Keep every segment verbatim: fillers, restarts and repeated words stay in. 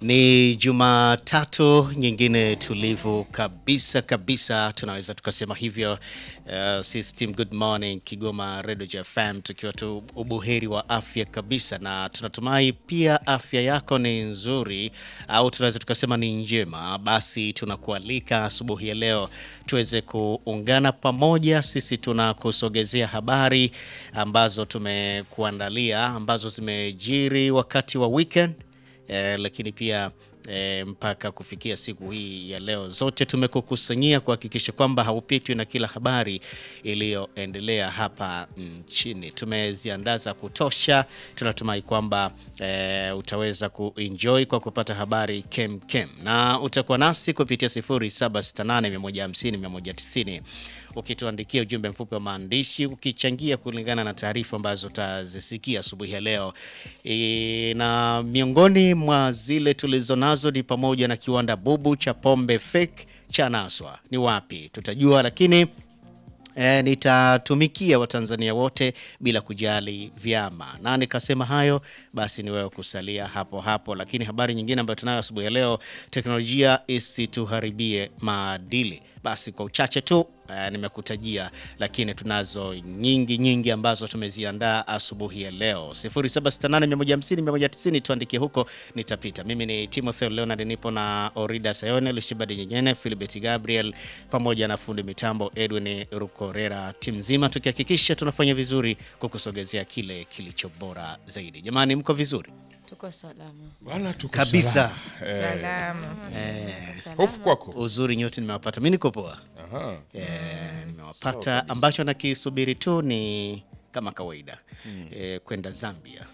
Ni Jumatatu nyingine tulivu kabisa kabisa, tunaweza tukasema hivyo. Uh, System Good Morning Kigoma Radio F M, tukiwa tu ubuheri wa afya kabisa, na tunatumai pia afya yako ni nzuri, au tunaweza tukasema ni njema. Basi tunakualika asubuhi ya leo tuweze kuungana pamoja. Sisi tunakusogezea habari ambazo tumekuandalia, ambazo zimejiri wakati wa weekend. Eh, lakini pia eh, mpaka kufikia siku hii ya leo, zote tumekukusanyia kuhakikisha kwamba haupitwi na kila habari iliyoendelea hapa nchini. Tumeziandaza kutosha. Tunatumai kwamba eh, utaweza kuenjoy kwa kupata habari kem kem, na utakuwa nasi kupitia sifuri saba sita nane moja hamsini mia moja tisini, ukituandikia ujumbe mfupi wa maandishi, ukichangia kulingana na taarifa ambazo utazisikia asubuhi ya leo. E, na miongoni mwa zile tulizonazo ni pamoja na kiwanda bubu cha pombe fake cha naswa. Ni wapi? Tutajua, lakini E, nitatumikia Watanzania wote bila kujali vyama. Na nikasema hayo, basi ni wewe kusalia hapo hapo. Lakini habari nyingine ambayo tunayo asubuhi ya leo, teknolojia isituharibie maadili. Basi kwa uchache tu e, nimekutajia, lakini tunazo nyingi nyingi ambazo tumeziandaa asubuhi ya leo. sifuri saba sita nane moja hamsini mia moja tisini, tuandikie huko, nitapita. Mimi ni Timothy Leonard, nipo na Orida Sayone, Lishibadi Nyenyene, Philibert Gabriel pamoja na fundi mitambo Edwin Rukorera, timu nzima tukihakikisha tunafanya vizuri kukusogezea kile kilicho bora zaidi. Jamani, mko vizuri? Tuko salama. Bwana tuko Kabisa. Salama. Eh, hofu kwako. uzuri nyote nimewapata. Mimi niko poa. Aha. Eh, nimewapata. Ambacho nakisubiri tu ni kama kawaida hmm. eh, kwenda Zambia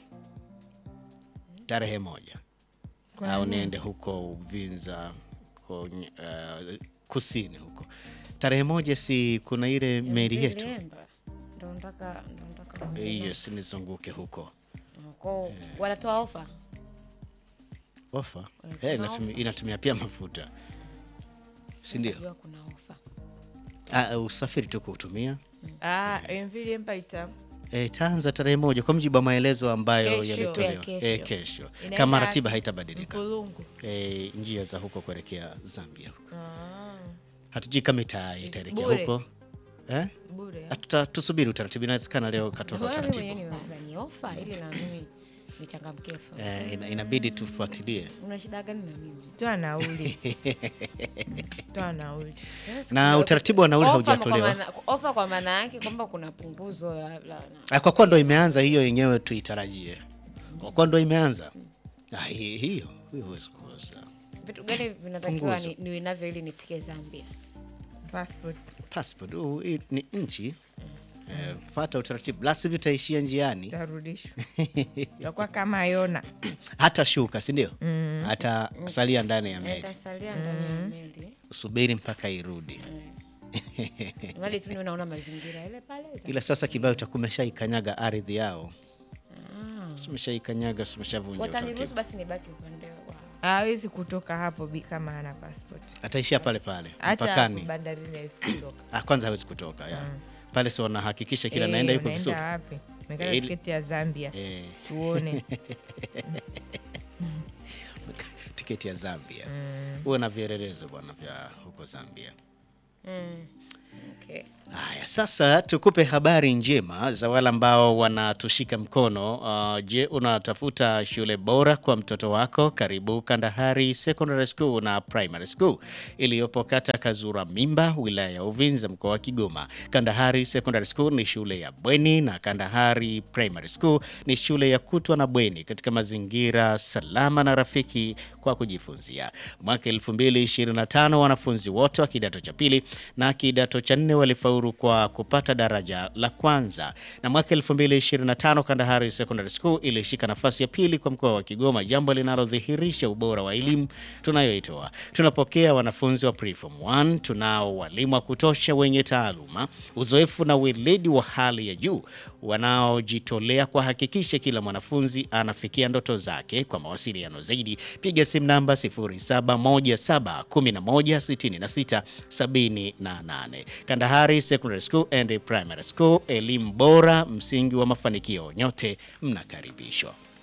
tarehe moja. Kwa au niende huko Uvinza kwa, uh, kusini huko tarehe moja. Si kuna ile meli yetu? Ndio nataka ndio nataka. Yes, nizunguke huko. Kwa wanatoa ofa. Ofa? Eh, inatumia, inatumia pia mafuta. Si ndio? Ndio kuna ofa. Ah, usafiri tu kutumia. Ah, mvili Empire. Eh, taanza tarehe moja kwa mjibu wa maelezo ambayo yalitolewa. Kesho. Eh, kesho. Kama ratiba haitabadilika. Mkulungu. Eh, njia za huko kuelekea Zambia huko. Ah. Hatujui kama itaelekea huko. Eh? Bure. Atuta tusubiri utaratibu, inawezekana leo katoka utaratibu. Mimi ni ofa ili na mimi nichangamkefu. Eh, ina, inabidi tufuatilie. Una shida gani na mimi? Toa nauli. Toa nauli. Na utaratibu wa nauli haujatolewa. Ofa kwa maana yake kwamba kuna punguzo la, la kwa kuwa ndo imeanza hiyo yenyewe tuitarajie. Kwa kuwa ndo imeanza. Ah, hiyo hiyo huwezi kukosa. Vitu gani vinatakiwa ni niwe navyo ili nifike Zambia? Passport. Passport uh, ni nchi. Eh, fuata utaratibu. La sivyo utaishia njiani. Tarudishwa. Yakuwa kama Yona. Hata shuka, si ndio? Mm. Hata salia ndani ya meli. Atasalia ndani ya meli. Usubiri mpaka irudi. Wale tu unaona mazingira ile pale. Ila sasa kibao utakumeshaikanyaga ardhi yao. Ah. Umeshaikanyaga, umeshavunja utaratibu. Wataniruhusu basi nibaki upande wao. Hawezi kutoka hapo bi kama hana passport. Ataishia pale pale mpakani. Hata bandarini hawezi kutoka. Ah, kwanza hawezi kutoka ya. Mm. Pale sio wanahakikisha kila e, naenda yuko vizuri. Unaenda wapi? Mekata e, tiketi ya Zambia. E. Tuone. Tiketi ya Zambia. Mm. Uwe na vielelezo bwana vya huko Zambia. Mm. Okay. Haya, sasa tukupe habari njema za wale ambao wanatushika mkono. Uh, je, unatafuta shule bora kwa mtoto wako? Karibu Kandahari Secondary School na Primary School iliyopo kata Kazura Mimba, wilaya ya Uvinza, mkoa wa Kigoma. Kandahari Secondary School ni shule ya bweni na Kandahari Primary School ni shule ya kutwa na bweni katika mazingira salama na rafiki kwa kujifunzia. Mwaka elfu mbili ishirini na tano wanafunzi wote wa kidato cha pili na kidato cha nne walifaulu kwa kupata daraja la kwanza. Na mwaka elfu mbili ishirini na tano Kandahari Secondary School ilishika nafasi ya pili kwa mkoa wa Kigoma, jambo linalodhihirisha ubora wa elimu tunayoitoa. Tunapokea wanafunzi wa Preform one, tunao walimu wa kutosha wenye taaluma, uzoefu na weledi wa hali ya juu wanaojitolea kuhakikisha kila mwanafunzi anafikia ndoto zake. Kwa mawasiliano zaidi piga simu namba sifuri saba moja saba kumi na moja sitini na sita sabini na nane. Kandahari Secondary School and Primary School, elimu bora msingi wa mafanikio. Nyote mnakaribishwa.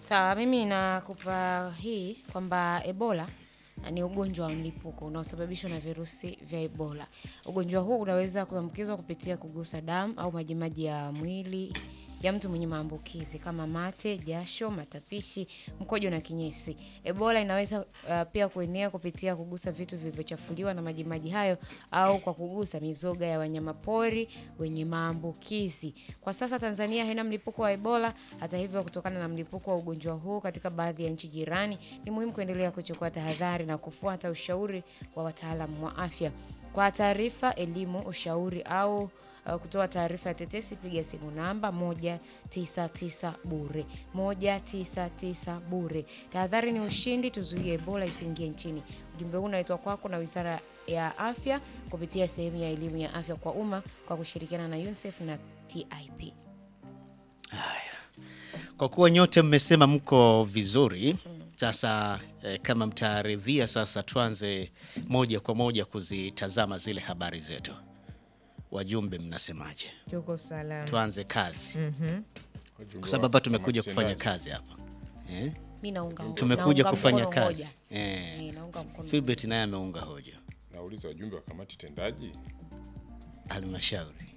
Sawa, mimi nakupa hii kwamba Ebola ni ugonjwa wa mlipuko unaosababishwa na virusi vya Ebola. Ugonjwa huu unaweza kuambukizwa kupitia kugusa damu au majimaji ya mwili ya mtu mwenye maambukizi kama mate, jasho, matapishi, mkojo na kinyesi. Ebola inaweza uh, pia kuenea kupitia kugusa vitu vilivyochafuliwa na majimaji hayo au kwa kugusa mizoga ya wanyamapori wenye maambukizi. Kwa sasa Tanzania haina mlipuko wa Ebola. Hata hivyo, kutokana na mlipuko wa ugonjwa huu katika baadhi ya nchi jirani, ni muhimu kuendelea kuchukua tahadhari na kufuata ushauri wa wataalamu wa afya. Kwa taarifa, elimu, ushauri au Uh, kutoa taarifa ya tetesi, piga simu namba moja tisa tisa bure. moja tisa tisa bure. Tahadhari ni ushindi, tuzuie Ebola isiingie nchini. Ujumbe huu unaletwa kwako na Wizara ya Afya kupitia sehemu ya elimu ya afya kwa umma kwa kushirikiana na UNICEF na T I P. Haya. Kwa kuwa nyote mmesema mko vizuri, sasa eh, kama mtaridhia sasa tuanze moja kwa moja kuzitazama zile habari zetu. Wajumbe mnasemaje? Tuko salama. Tuanze kazi. Mhm. Kwa sababu hapa tumekuja kufanya kazi hapa. Eh? Mimi naunga hoja. Tumekuja Naunga kufanya mkono kazi. hoja. Eh. Eh, naunga mkono. Philbert naye ameunga hoja. Nauliza wajumbe wa kamati tendaji Halmashauri.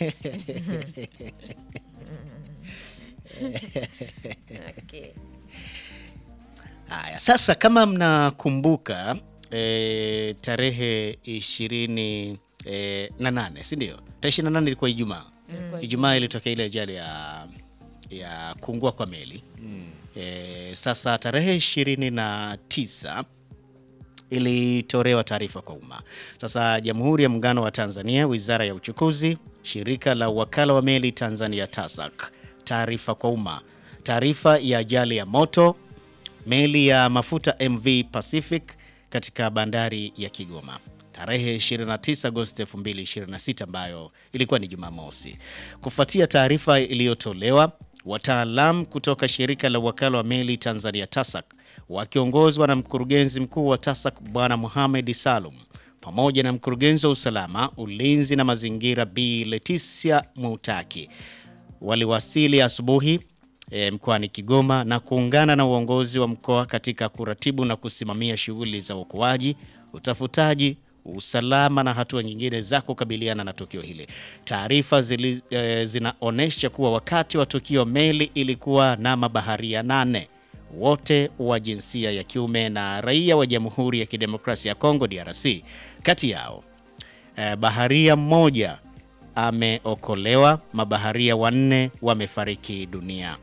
Okay. Haya, sasa kama mnakumbuka e, tarehe ishirini e, na nane, si ndio? Tarehe ishirini na nane ilikuwa Ijumaa. Ilikuwa Ijumaa ilitokea ile ajali ya ya kuungua kwa meli. E, sasa tarehe ishirini na tisa ilitolewa taarifa kwa umma. Sasa Jamhuri ya Muungano wa Tanzania, Wizara ya Uchukuzi, Shirika la Wakala wa Meli Tanzania TASAC, taarifa kwa umma. Taarifa ya ajali ya moto meli ya mafuta M V Pacific katika bandari ya Kigoma tarehe ishirini na tisa Agosti elfu mbili ishirini na sita ambayo ilikuwa ni Jumamosi. Kufuatia taarifa iliyotolewa, wataalamu kutoka Shirika la Wakala wa Meli Tanzania TASAC wakiongozwa na mkurugenzi mkuu wa TASAC Bwana Mohamed Salum pamoja na mkurugenzi wa usalama, ulinzi na mazingira Bi Leticia Mutaki waliwasili asubuhi E, mkoani Kigoma na kuungana na uongozi wa mkoa katika kuratibu na kusimamia shughuli za uokoaji, utafutaji, usalama na hatua nyingine za kukabiliana na tukio hili. Taarifa e, zinaonesha kuwa wakati wa tukio meli ilikuwa na mabaharia nane, wote wa jinsia ya kiume na raia wa Jamhuri ya Kidemokrasia ya Kongo D R C. Kati yao e, baharia mmoja ameokolewa, mabaharia wanne wamefariki dunia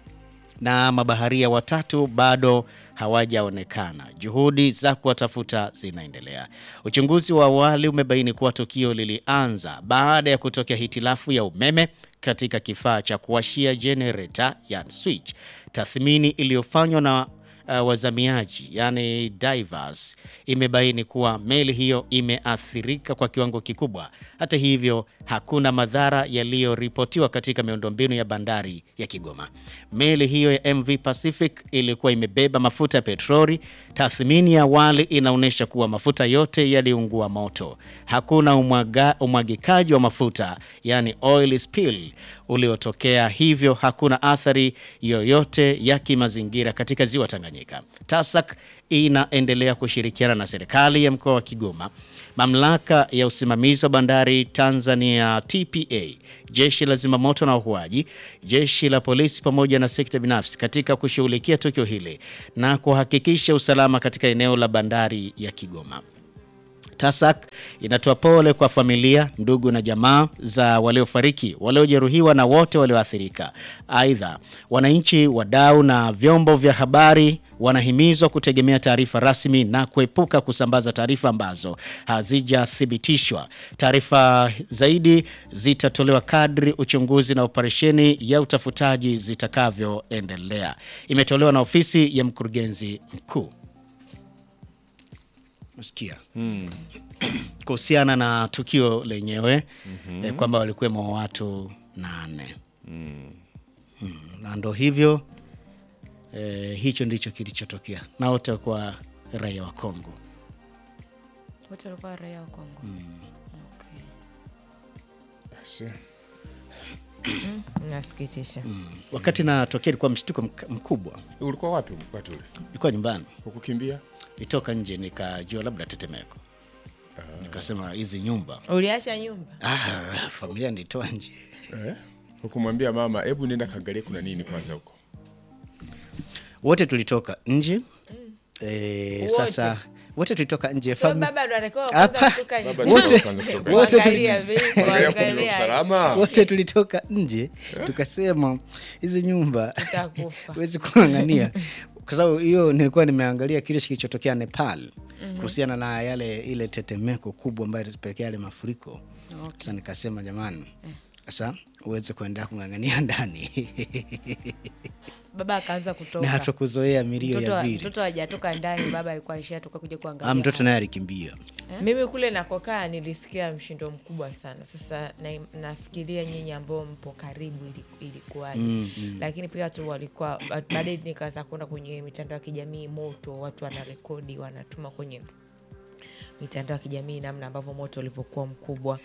na mabaharia watatu bado hawajaonekana. Juhudi za kuwatafuta zinaendelea. Uchunguzi wa awali umebaini kuwa tukio lilianza baada ya kutokea hitilafu ya umeme katika kifaa cha kuwashia generator yani switch. Tathmini iliyofanywa na uh, wazamiaji yani divers imebaini kuwa meli hiyo imeathirika kwa kiwango kikubwa. Hata hivyo, hakuna madhara yaliyoripotiwa katika miundombinu ya bandari ya Kigoma. Meli hiyo ya M V Pacific ilikuwa imebeba mafuta ya petroli. Tathmini ya awali inaonyesha kuwa mafuta yote yaliungua moto. Hakuna umwaga, umwagikaji wa mafuta yani oil spill uliotokea, hivyo hakuna athari yoyote ya kimazingira katika ziwa Tanganyika. TASAC inaendelea kushirikiana na serikali ya mkoa wa Kigoma, mamlaka ya usimamizi wa bandari Tanzania T P A, jeshi la zimamoto na uokoaji, jeshi la polisi pamoja na sekta binafsi katika kushughulikia tukio hili na kuhakikisha usalama katika eneo la bandari ya Kigoma. TASAC inatoa pole kwa familia, ndugu na jamaa za waliofariki, waliojeruhiwa na wote walioathirika. Aidha, wananchi, wadau na vyombo vya habari wanahimizwa kutegemea taarifa rasmi na kuepuka kusambaza taarifa ambazo hazijathibitishwa. Taarifa zaidi zitatolewa kadri uchunguzi na operesheni ya utafutaji zitakavyoendelea. Imetolewa na ofisi ya mkurugenzi mkuu. Msikia hmm. kuhusiana na tukio lenyewe mm-hmm. eh, kwamba walikuwemo watu nane mm. hmm. na ndo hivyo eh, hicho ndicho kilichotokea na wote kwa raia wa Kongo. Wote walikuwa raia wa Kongo. Mm. Okay. Asi. Nasikitisha. Wakati natokea ilikuwa mshtuko mk- mkubwa. Ulikuwa wapi wakati ule? Nilikuwa nyumbani. Ukukimbia? Nitoka nje nikajua labda tetemeko. Nikasema hizi nyumba. Uliacha nyumba? Ah, familia nitoa nje. Eh? Ukumwambia mama, hebu nenda kaangalie kuna nini kwanza huko. Wote tulitoka nje. Eh, Wote? sasa wote tulitoka nje So fami- baba ndo alikuwa Hapa. kwanza kutoka nje. Baba ndio Wote- kwanza kutoka. wote Kuangalia tuli- vipi, Angalia kwa kuangalia usalama. wote tulitoka nje tukasema hizi nyumba itakufa. huwezi kuangania kwa sababu hiyo nilikuwa nimeangalia kile kilichotokea Nepal kuhusiana na yale ile tetemeko kubwa ambayo ilipelekea yale mafuriko. Sasa nikasema jamani, sasa uweze kuendelea kung'ang'ania ndani Baba akaanza na kutoka. hatukuzoea milio Mtoto ya wa- vile. mtoto hajatoka ndani, baba alikuwa aishatoka kuja kuangalia. Ah, mtoto naye alikimbia. Mimi kule nakokaa nilisikia mshindo mkubwa sana. Sasa na, nafikiria nyinyi ambao mpo karibu ili- ilikuwaje. Mm, mm. Lakini pia tu walikuwa baadaye nikaanza kwenda kwenye mitandao ya kijamii, moto watu wanarekodi wanatuma kwenye mitandao ya kijamii namna ambavyo moto ulivyokuwa mkubwa,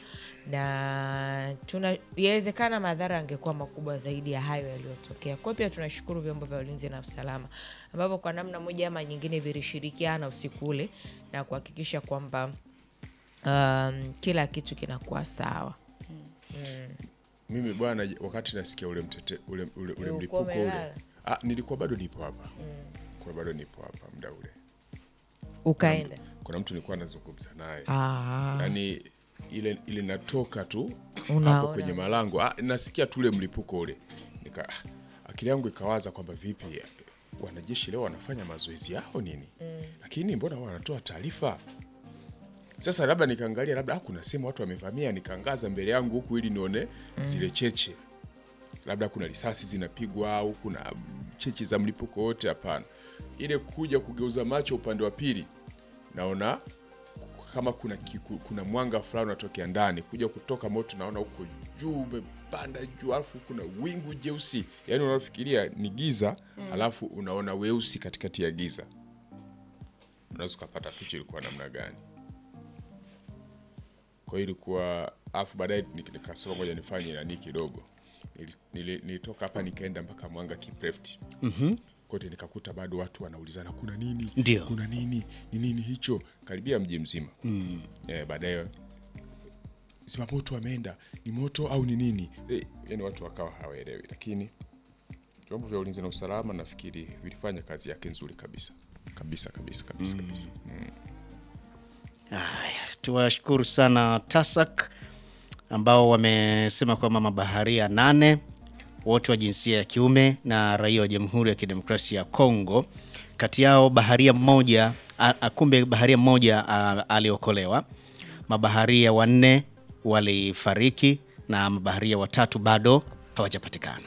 na tuna yawezekana madhara angekuwa makubwa zaidi ya hayo yaliyotokea. Kwa hiyo pia tunashukuru vyombo vya ulinzi na usalama ambavyo kwa namna moja ama nyingine vilishirikiana usiku ule na kuhakikisha kwamba um, kila kitu kinakuwa sawa. Mimi bwana, wakati nasikia ule mtete ule ule, ule Ulikuwa mlipuko ule. umelala? Ah, nilikuwa bado nipo hapa. Kwa bado nipo hapa muda ule. Ukaenda Kuna mtu nilikuwa nazungumza naye. ah, Yaani ile ile natoka tu Unaona. hapo kwenye malango. Ah, nasikia tu ule mlipuko ule. Nika ah, akili yangu ikawaza kwamba vipi wanajeshi leo wanafanya mazoezi yao nini? Lakini mbona wao wanatoa taarifa? Sasa labda nikaangalia labda ah, kuna sehemu watu wamevamia, nikaangaza mbele yangu huku ili nione zile cheche. Labda kuna risasi zinapigwa au kuna cheche za mlipuko wote. Hapana. Ile kuja kugeuza macho upande wa pili, naona kama kuna kiku, kuna mwanga fulani unatokea ndani, kuja kutoka moto naona huko juu umepanda juu, alafu kuna wingu jeusi. Yaani unafikiria ni giza, alafu unaona weusi katikati ya giza. Unaweza kupata picha ilikuwa namna gani. Kwa hiyo ilikuwa, alafu baadaye nikasema ngoja nifanye nani kidogo. Nili- nili- Nilitoka hapa nikaenda mpaka Mwanga Kiprefti. Mhm. Kote nikakuta bado watu wanaulizana kuna nini? Ndio. Kuna nini? Ni nini hicho? Karibia mji mzima. Mm. Eh, baadaye sema moto ameenda, ni moto au ni nini? Eh, yani watu wakawa hawaelewi, lakini vyombo vya ulinzi na usalama nafikiri vilifanya kazi yake nzuri kabisa. Kabisa kabisa kabisa mm. kabisa. Mm. Haya, tuwashukuru sana TASAC ambao wamesema kwamba mabaharia nane wote wa jinsia ya kiume na raia wa Jamhuri ya Kidemokrasia ya Kongo, kati yao baharia mmoja a- a- kumbe baharia mmoja a- aliokolewa. Mabaharia wanne walifariki na mabaharia watatu bado hawajapatikana.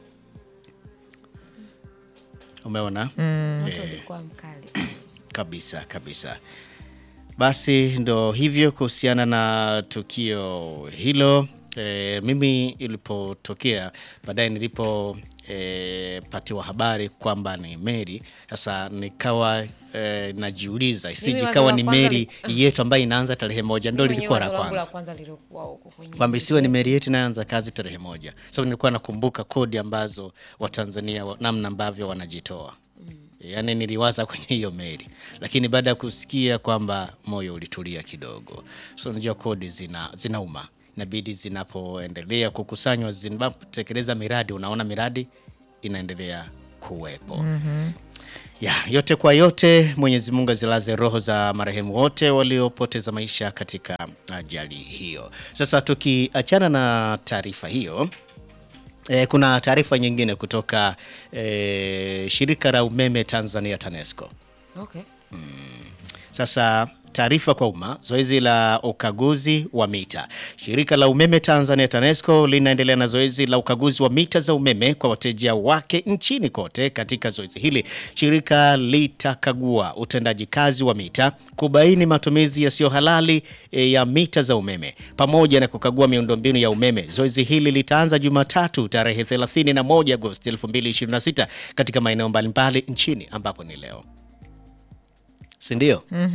Umeona? Moto ulikuwa mkali. Kabisa kabisa. Basi ndo hivyo kuhusiana na tukio hilo. E, mimi ilipotokea baadaye nilipo e, patiwa habari kwamba ni meli, sasa nikawa e, najiuliza isije wazo ikawa la ni kwanza meli yetu ambayo inaanza tarehe moja, ndo Mwenyewe lilikuwa la wazo langu la kwanza kwanza lilikuwa huko kwenye kwamba isiwe ni meli yetu inaanza kazi tarehe moja. Sababu nilikuwa nakumbuka kodi ambazo Watanzania wa- namna ambavyo wanajitoa. Yaani niliwaza kwenye hiyo meli, lakini baada ya kusikia kwamba moyo ulitulia kidogo. So unajua kodi zina zinauma, inabidi zinapoendelea kukusanywa, zinapotekeleza miradi, unaona miradi inaendelea kuwepo. Mm-hmm. Ya, yote kwa yote, Mwenyezi Mungu azilaze roho za marehemu wote waliopoteza maisha katika ajali hiyo. Sasa tukiachana na taarifa hiyo, E, kuna taarifa nyingine kutoka e, shirika la umeme Tanzania TANESCO. Okay. Sasa taarifa kwa umma, zoezi la ukaguzi wa mita. Shirika la umeme Tanzania TANESCO linaendelea na zoezi la ukaguzi wa mita za umeme kwa wateja wake nchini kote. Katika zoezi hili, shirika litakagua utendaji kazi wa mita, kubaini matumizi yasiyo halali e, ya mita za umeme pamoja na kukagua miundombinu ya umeme. Zoezi hili litaanza Jumatatu tarehe thelathini na moja Agosti elfu mbili ishirini na sita katika maeneo mbalimbali nchini ambapo ni leo. Si ndio? Mhm.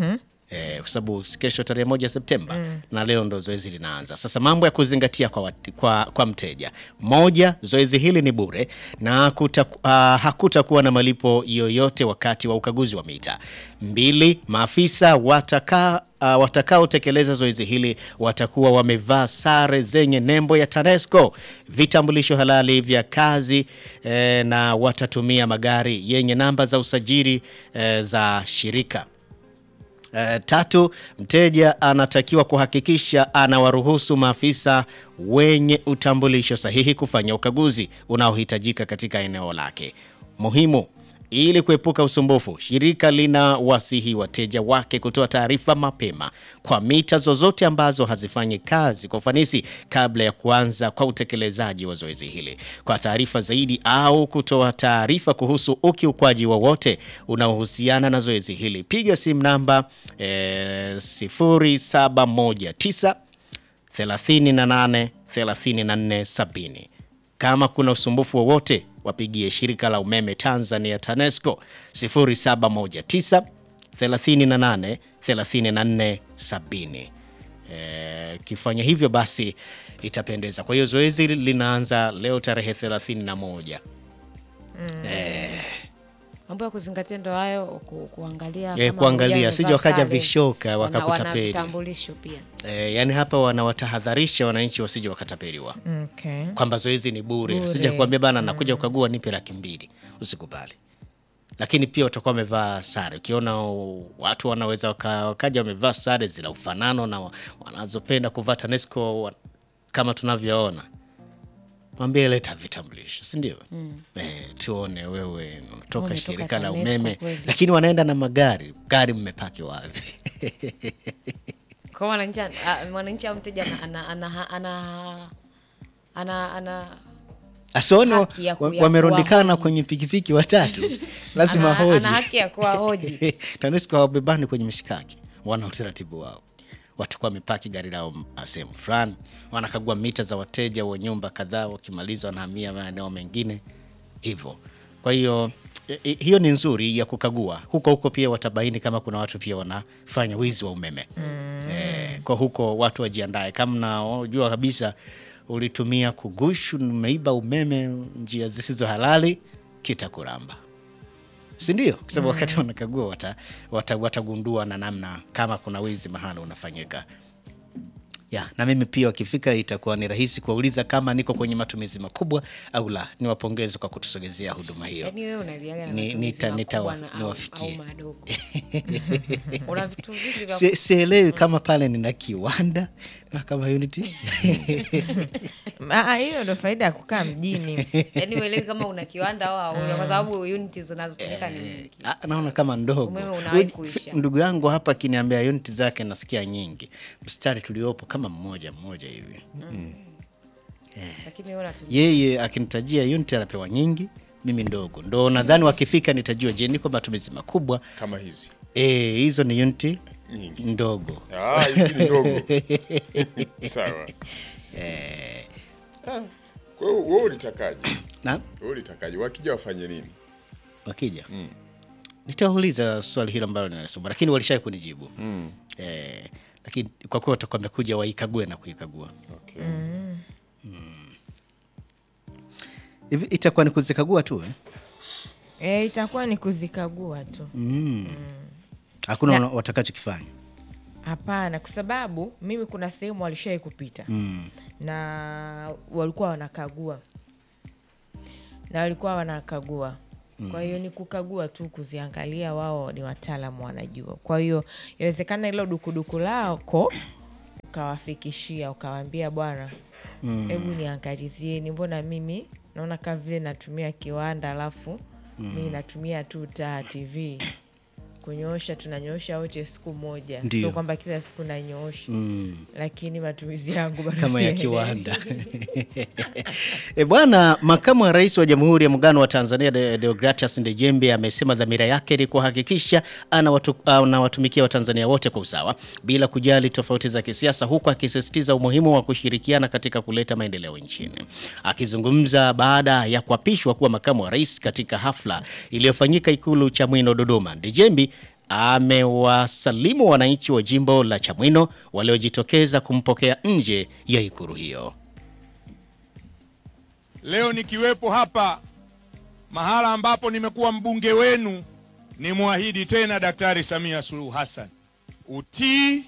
Eh, kwa sababu kesho tarehe moja Septemba mm. na leo ndo zoezi linaanza. Sasa mambo ya kuzingatia kwa, wati, kwa, kwa mteja. Moja, zoezi hili ni bure na kuta, uh, hakutakuwa na malipo yoyote wakati wa ukaguzi wa mita. Mbili, maafisa wataka Uh, watakaotekeleza zoezi hili watakuwa wamevaa sare zenye nembo ya TANESCO, vitambulisho halali vya kazi eh, na watatumia magari yenye namba za usajili eh, za shirika. Uh, tatu, mteja anatakiwa kuhakikisha anawaruhusu maafisa wenye utambulisho sahihi kufanya ukaguzi unaohitajika katika eneo lake. Muhimu, ili kuepuka usumbufu, shirika lina wasihi wateja wake kutoa taarifa mapema kwa mita zozote ambazo hazifanyi kazi kwa ufanisi kabla ya kuanza kwa utekelezaji wa zoezi hili. Kwa taarifa zaidi au kutoa taarifa kuhusu ukiukwaji wowote unaohusiana na zoezi hili, piga simu namba eh, sifuri saba moja tisa thelathini na nane thelathini na nne sabini. Kama kuna usumbufu wowote, wapigie shirika la umeme Tanzania TANESCO sifuri saba moja tisa thelathini na nane thelathini na nne sabini. E, kifanya hivyo basi itapendeza. Kwa hiyo zoezi linaanza leo tarehe thelathini na moja. Mm. E, mambo ya kuzingatia ndo hayo, ku, kuangalia e, kama kuangalia sije wakaja sare, vishoka wakakutapeli. Wana vitambulisho pia. E, yani hapa wanawatahadharisha wananchi wasije wakatapeliwa. Okay. Kwamba zoezi ni bure. Sija kuambia bana nakuja kukagua nipe laki mbili. Usikubali. Lakini pia watakuwa wamevaa sare. Ukiona watu wanaweza wakaja wamevaa sare zila ufanano na wanazopenda kuvaa TANESCO kama tunavyoona. Mwambie leta vitambulisho, si ndio? Mm. Eh, tuone wewe unatoka shirika la umeme kweli. Lakini wanaenda na magari. Gari mmepaki wapi? Kwa mwananchi mwananchi au mteja ana ana ana ana ana asono wamerundikana kwenye pikipiki watatu. Lazima ana, hoji. Ana haki ya kuwa hoji. TANESCO hawabebani kwenye mishikaki. Wana utaratibu wao. Watu kwa mipaki gari lao sehemu fulani, wanakagua mita za wateja wa nyumba kadhaa, wakimaliza wanahamia maeneo mengine hivyo. Kwa hiyo hiyo ni nzuri ya kukagua. Huko huko pia watabaini kama kuna watu pia wanafanya wizi wa umeme. Mm. Eh, kwa huko watu wajiandae kama unajua kabisa ulitumia kugushu, umeiba umeme njia zisizo halali, kitakuramba. Si ndio? Kwa sababu wakati mm. wanakagua wata, wata, watagundua na namna kama kuna wizi mahali unafanyika. Ya, na mimi pia wakifika itakuwa ni rahisi kuuliza kama niko kwenye matumizi makubwa au la. Niwapongeze kwa kutusogezea huduma hiyo. Yaani wewe unaliaga na ni, nita nita niwafikie. Au madogo. Una vitu vingi vya Se, sielewi kama pale nina kiwanda na kama unity. Ah, hiyo ndio faida ya kukaa mjini. Yaani uelewi kama una kiwanda au kwa sababu unit zinazotumika ni nyingi. Ah, naona kama ndogo. Umeme unawahi kuisha. Ndugu yangu hapa kiniambia unit zake nasikia nyingi. Mstari tuliopo kama mmoja mmoja hivi. Mm. Yeah. Lakini wewe unatumia. Yeye akinitajia unit anapewa nyingi, mimi ndogo. Ndo nadhani wakifika nitajua je niko matumizi makubwa kama hizi. Eh, hizo ni unit nyingi ndogo. Ah, hizi ni ndogo. Sawa. Eh. Ah. Kwa hiyo wewe ulitakaje? Na? Wewe ulitakaje? Wakija wafanye nini? Wakija? Mm. Nitauliza swali hilo ambalo ninasoma lakini walishaye kunijibu. Mm. Eh, lakini kwa kuwa watakuwa wamekuja waikague na kuikagua. Okay. Mm. Mm. Hivi itakuwa ni kuzikagua tu eh? Eh, itakuwa ni kuzikagua tu. Mm. Mm. Hakuna na watakachokifanya. Hapana, kwa sababu mimi kuna sehemu walishai kupita. Mm. Na walikuwa wanakagua. Na walikuwa wanakagua. Mm. Kwa hiyo ni kukagua tu, kuziangalia, wao ni wataalamu wanajua. Kwa hiyo inawezekana hilo dukuduku lako ukawafikishia, ukawaambia bwana, hebu mm. niangalizieni, mbona mimi naona kama vile natumia kiwanda alafu mm. mimi natumia tu taa T V. Kunyoosha tunanyoosha wote siku moja. Sio kwamba kila siku nanyoosha. Mm. Lakini matumizi yangu bado kama ya kiwanda. E bwana, makamu wa rais wa Jamhuri ya Muungano wa Tanzania Deogratias Ndejembe amesema dhamira yake ni kuhakikisha anawatumikia Watanzania wote kwa usawa bila kujali tofauti za kisiasa, huku akisisitiza umuhimu wa kushirikiana katika kuleta maendeleo nchini. Akizungumza baada ya kuapishwa kuwa makamu wa rais katika hafla iliyofanyika Ikulu Chamwino Dodoma, Ndejembe amewasalimu wananchi wa jimbo la Chamwino waliojitokeza kumpokea nje ya Ikulu hiyo. Leo nikiwepo hapa mahala ambapo nimekuwa mbunge wenu, ni muahidi tena Daktari Samia Suluhu Hassan utii,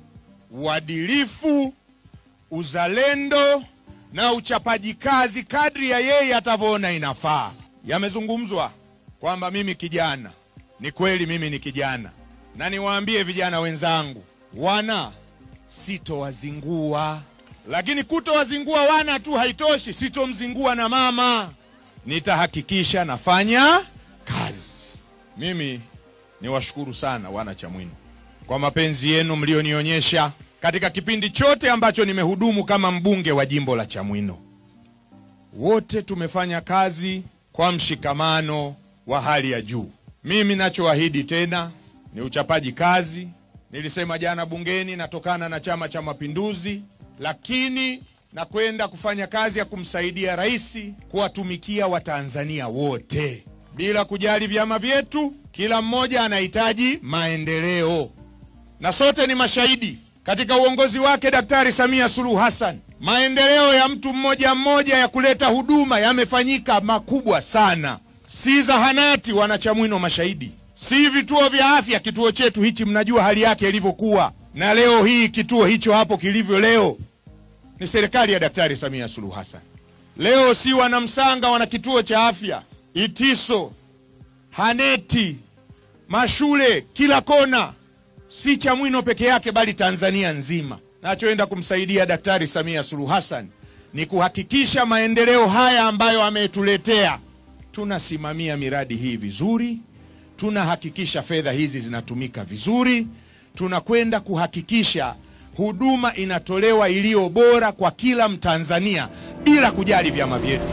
uadilifu, uzalendo na uchapaji kazi kadri ya yeye atavyoona inafaa. Yamezungumzwa kwamba mimi kijana. Ni kweli mimi ni kijana. Na niwaambie vijana wenzangu, wana sitowazingua. Lakini kutowazingua wana tu haitoshi, sitomzingua na mama. Nitahakikisha nafanya kazi. Mimi niwashukuru sana wana Chamwino kwa mapenzi yenu mlionionyesha katika kipindi chote ambacho nimehudumu kama mbunge wa jimbo la Chamwino. Wote tumefanya kazi kwa mshikamano wa hali ya juu. Mimi nachoahidi tena ni uchapaji kazi. Nilisema jana bungeni natokana na Chama cha Mapinduzi, lakini na kwenda kufanya kazi ya kumsaidia rais kuwatumikia Watanzania wote bila kujali vyama vyetu. Kila mmoja anahitaji maendeleo, na sote ni mashahidi katika uongozi wake Daktari Samia Suluhu Hassan. Maendeleo ya mtu mmoja mmoja ya kuleta huduma yamefanyika makubwa sana. Si zahanati, wana Chamwino mashahidi. Si vituo vya afya. Kituo chetu hichi mnajua hali yake ilivyokuwa, na leo hii kituo hicho hapo kilivyo leo ni serikali ya Daktari Samia Suluhu Hassan. Leo si wana Msanga wana kituo cha afya, Itiso, Haneti, mashule kila kona. Si Chamwino peke yake bali Tanzania nzima. Nachoenda kumsaidia Daktari Samia Suluhu Hassan ni kuhakikisha maendeleo haya ambayo ametuletea, tunasimamia miradi hii vizuri, tunahakikisha fedha hizi zinatumika vizuri, tunakwenda kuhakikisha huduma inatolewa iliyo bora kwa kila Mtanzania bila kujali vyama vyetu.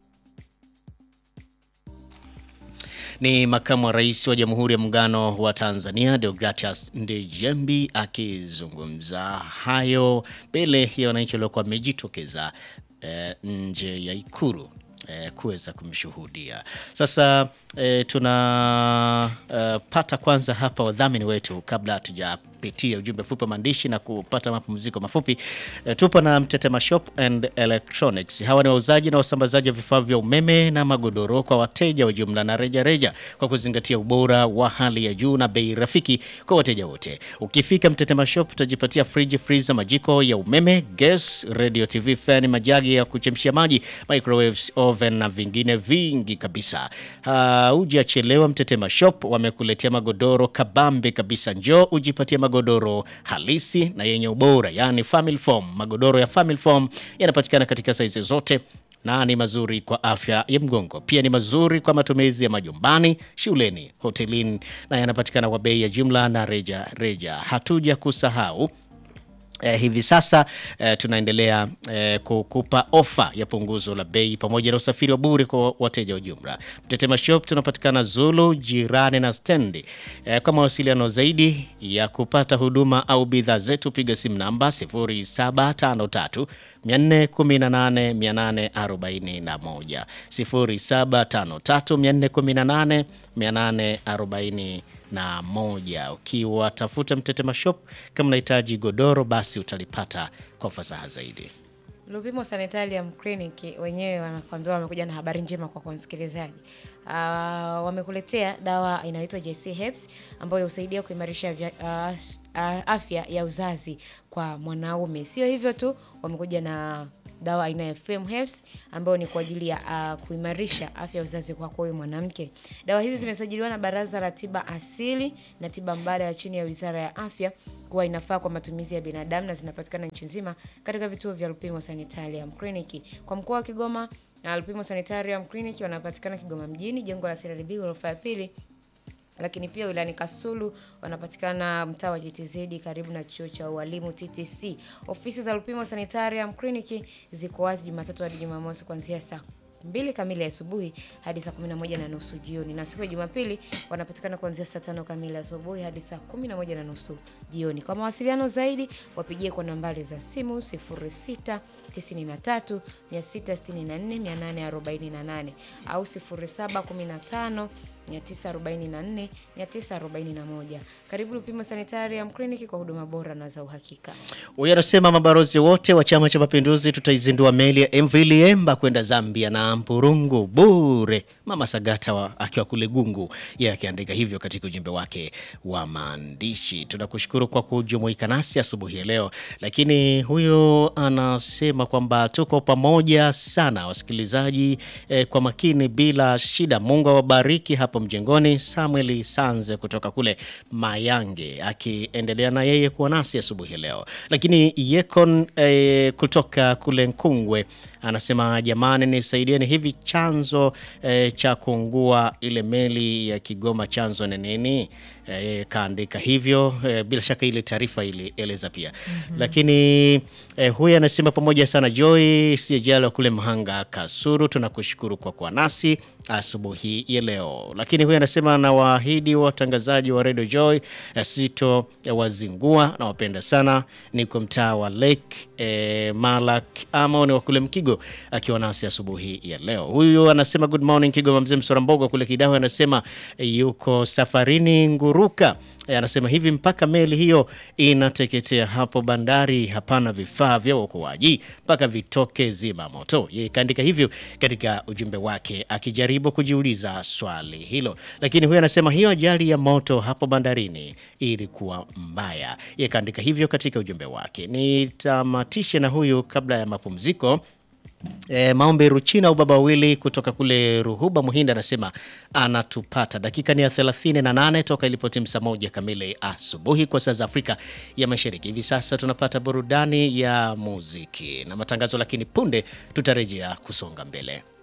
Ni makamu wa rais wa Jamhuri ya Muungano wa Tanzania Deogratias Ndejembi akizungumza hayo mbele ya wananchi waliokuwa wamejitokeza e, nje ya Ikulu e, kuweza kumshuhudia. Sasa e, tuna e, pata kwanza hapa wadhamini wetu kabla hatujapitia ujumbe fupi maandishi na kupata mapumziko mafupi. E, tupo na Mtetema Shop and Electronics. Hawa ni wauzaji na wasambazaji wa vifaa vya umeme na magodoro kwa wateja wa jumla na reja reja, kwa kuzingatia ubora wa hali ya juu na bei rafiki kwa wateja wote. Ukifika Mtetema Shop utajipatia fridge, freezer, majiko ya umeme, gas, radio, T V, fan, majagi ya kuchemshia maji, microwaves, oven na vingine vingi kabisa. Uh, Hujachelewa, Mtetema Shop wamekuletea magodoro kabambe kabisa. Njoo ujipatie magodoro halisi na yenye ubora, yani family foam. Magodoro ya family foam yanapatikana katika size zote na ni mazuri kwa afya ya mgongo. Pia ni mazuri kwa matumizi ya majumbani, shuleni, hotelini, na yanapatikana kwa bei ya jumla na reja reja. Hatuja kusahau Eh, hivi sasa eh, tunaendelea eh, kukupa ofa ya punguzo la bei pamoja na usafiri wa bure kwa wateja wa jumla. Mtetema Shop tunapatikana Zulu, jirani na stendi. Eh, kwa mawasiliano zaidi ya kupata huduma au bidhaa zetu piga simu namba sifuri saba tano tatu nne nne nane nane arobaini na moja sifuri saba tano tatu nne nne nane nane arobaini na moja. Ukiwa tafuta Mtetema Shop kama unahitaji godoro, basi utalipata kwa fasaha zaidi. Lupimo Sanitarium Clinic wenyewe wanakuambia wamekuja na habari njema kwa kwa msikilizaji. Uh, wamekuletea dawa inaitwa J C Herbs ambayo husaidia kuimarisha uh, uh, afya ya uzazi kwa mwanaume. Sio hivyo tu, wamekuja na dawa aina ya F M Herbs ambayo ni kwa ajili ya uh, kuimarisha afya ya uzazi kwa kwa mwanamke. Dawa hizi zimesajiliwa na Baraza la Tiba Asili na Tiba Mbadala chini ya Wizara ya Afya kuwa inafaa kwa matumizi ya binadamu na zinapatikana nchi nzima katika vituo vya Lupimo Sanitarium Clinic. Kwa mkoa wa Kigoma, Lupimo Sanitarium Clinic wanapatikana Kigoma mjini, jengo la C R D B ghorofa ya pili. Lakini pia wilayani Kasulu wanapatikana mtaa wa J T Z karibu na chuo cha ualimu T T C. Ofisi za Lupimo Sanitarium Clinic ziko wazi Jumatatu hadi Jumamosi kuanzia saa mbili kamili asubuhi hadi saa kumi na moja na nusu jioni, na siku ya Jumapili wanapatikana kuanzia saa tano kamili asubuhi hadi saa kumi na moja na nusu jioni. Kwa mawasiliano zaidi wapigie kwa nambari za simu sifuri sita tisa tatu sita sita nne nane arobaini na nane au sifuri saba kumi na tano mia tisa arobaini na nne mia tisa arobaini na moja. Karibu Lupimo Sanitarium Clinic kwa huduma bora na za uhakika. Huyu anasema mabalozi wote wa Chama cha Mapinduzi tutaizindua meli ya M V Liemba kwenda Zambia na Mpurungu bure. Mama Sagata wa, akiwa kule Gungu, yeye akiandika hivyo katika ujumbe wake wa maandishi. Tunakushukuru kwa kujumuika nasi asubuhi ya leo. Lakini huyo anasema kwamba tuko pamoja sana wasikilizaji eh, kwa makini bila shida. Mungu awabariki hapo mjengoni. Samuel Sanze kutoka kule Mayange akiendelea na yeye kuwa nasi asubuhi ya leo. Lakini Yekon eh, kutoka kule Nkungwe anasema jamani nisaidieni hivi chanzo eh, cha kuungua ile meli ya Kigoma chanzo ni nini? E, kaandika hivyo e, bila shaka ile taarifa ile eleza pia. Mm-hmm. Lakini e, huyu anasema pamoja sana Joy Sijalo kule Mhanga Kasuru, tunakushukuru kwa kuwa nasi asubuhi ya leo. Lakini huyu anasema na waahidi watangazaji wa Radio Joy e, sito e, wazingua na wapenda sana, niko mtaa wa Lake e, Malak ama ni wa kule Mkigo akiwa nasi asubuhi ya leo. Huyu anasema good morning Kigoma, mzee Msorambogo kule Kidaho anasema e, yuko safarini Nguruka. E, anasema hivi mpaka meli hiyo inateketea hapo bandari hapana vifaa vya uokoaji mpaka vitoke zima moto. Yeye kaandika hivyo katika ujumbe wake akijaribu kujiuliza swali hilo. Lakini huyu anasema hiyo ajali ya moto hapo bandarini ilikuwa mbaya. Yeye kaandika hivyo katika ujumbe wake. Nitamatishe na huyu kabla ya mapumziko. E, Maombe Ruchina au baba wili kutoka kule Ruhuba Muhinda anasema anatupata. Dakika ni ya thelathini na nane toka ilipotimu saa moja kamili asubuhi kwa saa za Afrika ya Mashariki. Hivi sasa tunapata burudani ya muziki na matangazo, lakini punde tutarejea kusonga mbele.